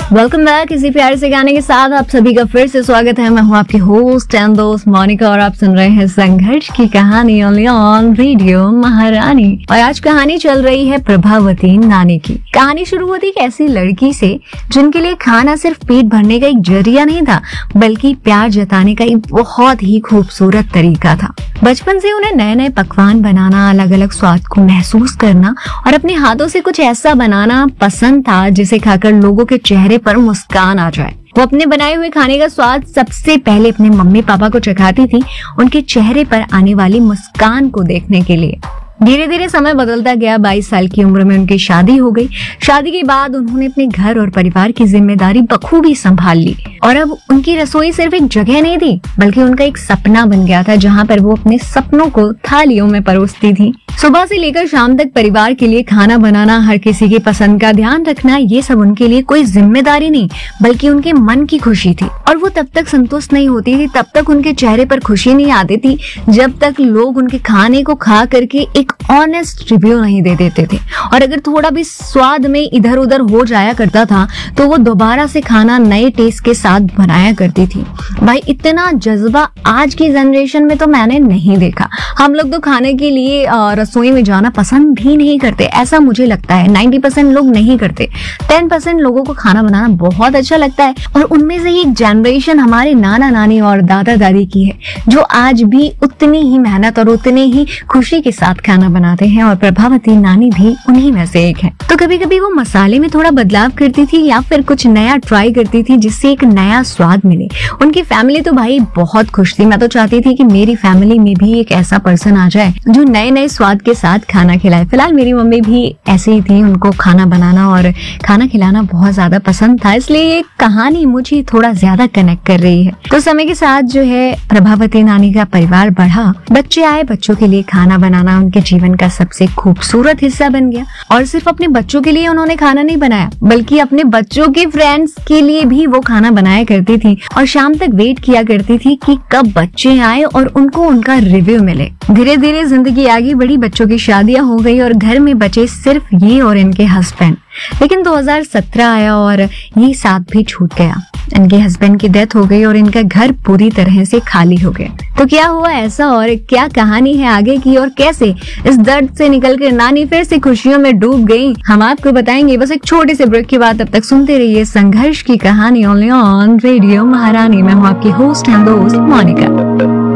Welcome back. इसी प्यारे से गाने के साथ आप सभी का फिर से स्वागत है। मैं हूँ आपकी होस्ट एंड दोस्त मोनिका और आप सुन रहे हैं संघर्ष की कहानी ओनली ऑन रेडियो महारानी। और आज कहानी चल रही है प्रभावती नानी की। कहानी शुरू होती एक ऐसी लड़की से जिनके लिए खाना सिर्फ पेट भरने का एक जरिया नहीं था, बल्कि प्यार जताने का एक बहुत ही खूबसूरत तरीका था। बचपन से उन्हें नए नए पकवान बनाना, अलग अलग स्वाद को महसूस करना और अपने हाथों से कुछ ऐसा बनाना पसंद था जिसे खाकर लोगों के चेहरे पर मुस्कान आ जाए। वो अपने बनाए हुए खाने का स्वाद सबसे पहले अपने मम्मी पापा को चखाती थी, उनके चेहरे पर आने वाली मुस्कान को देखने के लिए। धीरे धीरे समय बदलता गया। 22 साल की उम्र में उनकी शादी हो गई। शादी के बाद उन्होंने अपने घर और परिवार की जिम्मेदारी बखूबी संभाल ली और अब उनकी रसोई सिर्फ एक जगह नहीं थी, बल्कि उनका एक सपना बन गया था, जहाँ पर वो अपने सपनों को थालियों में परोसती थी। सुबह से लेकर शाम तक परिवार के लिए खाना बनाना, हर किसी की पसंद का ध्यान रखना, ये सब उनके लिए कोई जिम्मेदारी नहीं, बल्कि उनके मन की खुशी थी। और वो तब तक संतुष्ट नहीं होती थी, तब तक उनके चेहरे पर खुशी नहीं आती थी, जब तक लोग उनके खाने को खा करके एक ऑनेस्ट रिव्यू नहीं दे देते थे। और अगर थोड़ा भी स्वाद में इधर उधर हो जाया करता था तो वो दोबारा से खाना नए टेस्ट के साथ बनाया करती थी। भाई, इतना जज्बा आज की जनरेशन में तो मैंने नहीं देखा। हम लोग तो खाने के लिए रसोई में जाना पसंद भी नहीं करते, ऐसा मुझे लगता है। 90% लोग नहीं करते। 10% लोगों को खाना बनाना बहुत अच्छा लगता है। और उनमें से एक जनरेशन हमारे नाना नानी और दादा दादी की है, जो आज भी उतनी ही मेहनत और उतने ही खुशी के साथ खाना बनाते हैं। और प्रभावती नानी भी उन्हीं में से एक है। तो कभी कभी वो मसाले में थोड़ा बदलाव करती थी या फिर कुछ नया ट्राई करती थी, जिससे एक नया स्वाद मिले। उनकी फैमिली तो भाई बहुत खुश थी। मैं तो चाहती थी कि मेरी फैमिली में भी एक ऐसा पर्सन आ जाए जो नए नए स्वाद के साथ खाना खिलाए। फिलहाल मेरी मम्मी भी ऐसे ही थी, उनको खाना बनाना और खाना खिलाना बहुत ज्यादा पसंद था, इसलिए ये कहानी मुझे थोड़ा ज्यादा कनेक्ट कर रही है। तो समय के साथ जो है प्रभावती नानी का परिवार बढ़ा, बच्चे आए, बच्चों के लिए खाना बनाना उनके जीवन का सबसे खूबसूरत हिस्सा बन गया। और सिर्फ अपने बच्चों के लिए उन्होंने खाना नहीं बनाया, बल्कि अपने बच्चों के फ्रेंड्स के लिए भी वो खाना बनाया करती थी और शाम तक वेट किया करती थी कि कब बच्चे आए और उनको उनका रिव्यू मिले। धीरे धीरे जिंदगी आगे बढ़ी, बच्चों की शादियां हो गई और घर में बचे सिर्फ ये और इनके हस्बैंड। लेकिन 2017 आया और ये साथ भी छूट गया। इनके हस्बैंड की डेथ हो गई और इनका घर पूरी तरह से खाली हो गया। तो क्या हुआ ऐसा और क्या कहानी है आगे की, और कैसे इस दर्द से निकलकर नानी फिर से खुशियों में डूब गई, हम आपको बताएंगे बस एक छोटे से ब्रेक के बाद। तब तक सुनते रहिए संघर्ष की कहानी ओनली ऑन रेडियो महारानी। मैं हूँ आपकी होस्ट एंड दोस्त मोनिका।